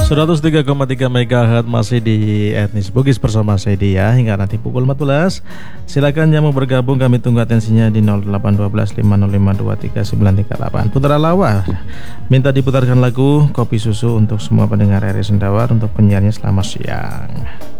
103,3 MHz masih di Etnis Bugis bersama saya Dia hingga nanti pukul 14. Silakan yang mau bergabung, kami tunggu atensinya di 0812 505 23938. Putra Lawa minta diputarkan lagu Kopi Susu untuk semua pendengar RRI Sendawar, untuk penyiarnya selamat siang.